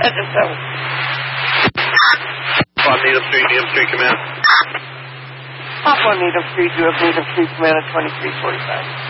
On Needham Street Command. Pop on Needham Street, you have Needham Street Command at 2345.